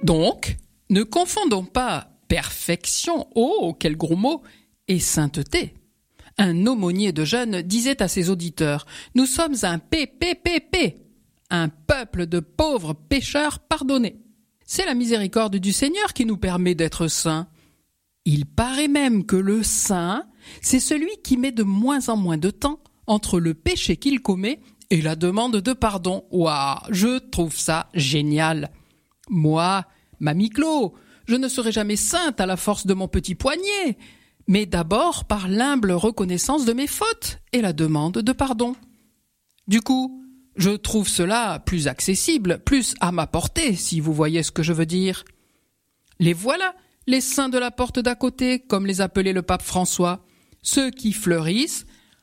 Donc, ne confondons pas perfection, oh, quel gros mot, et sainteté. Un aumônier de jeûne disait à ses auditeurs « Nous sommes un PPPP, un peuple de pauvres pécheurs pardonnés. C'est la miséricorde du Seigneur qui nous permet d'être saints. Il paraît même que le saint, c'est celui qui met de moins en moins de temps entre le péché qu'il commet et la demande de pardon. Waouh, je trouve ça génial. Moi, Mamie Clo, je ne serai jamais sainte à la force de mon petit poignet, mais d'abord par l'humble reconnaissance de mes fautes et la demande de pardon. Du coup, je trouve cela plus accessible, plus à ma portée, si vous voyez ce que je veux dire. Les voilà, les saints de la porte d'à côté, comme les appelait le pape François, ceux qui fleurissent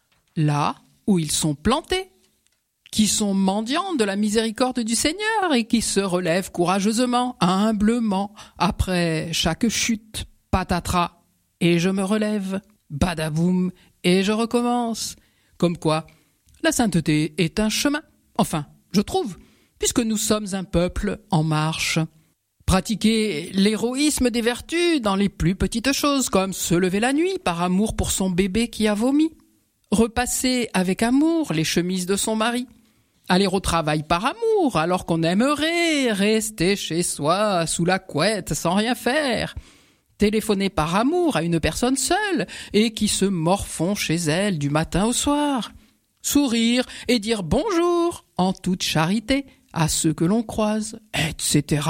là où ils sont plantés, qui sont mendiants de la miséricorde du Seigneur et qui se relèvent courageusement, humblement, après chaque chute, patatras, et je me relève, badaboum, et je recommence. Comme quoi, la sainteté est un chemin, enfin, je trouve, puisque nous sommes un peuple en marche. Pratiquer l'héroïsme des vertus dans les plus petites choses, comme se lever la nuit par amour pour son bébé qui a vomi, repasser avec amour les chemises de son mari, aller au travail par amour alors qu'on aimerait rester chez soi sous la couette sans rien faire, téléphoner par amour à une personne seule et qui se morfond chez elle du matin au soir, sourire et dire bonjour en toute charité à ceux que l'on croise, etc.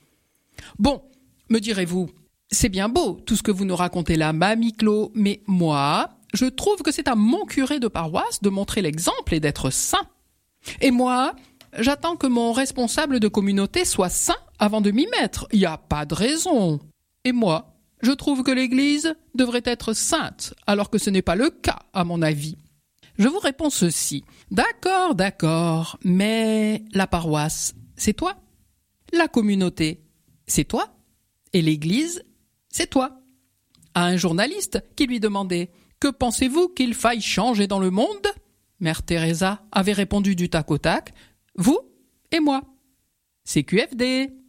Bon, me direz-vous, c'est bien beau tout ce que vous nous racontez là, Mamie Clo, mais moi, je trouve que c'est à mon curé de paroisse de montrer l'exemple et d'être saint. Et moi, j'attends que mon responsable de communauté soit saint avant de m'y mettre. Il n'y a pas de raison. Et moi, je trouve que l'Église devrait être sainte, alors que ce n'est pas le cas, à mon avis. Je vous réponds ceci. D'accord, mais la paroisse, c'est toi. La communauté, c'est toi. Et l'Église, c'est toi. À un journaliste qui lui demandait « Que pensez-vous qu'il faille changer dans le monde ?» Mère Teresa avait répondu du tac au tac « Vous et moi. » C'est QFD.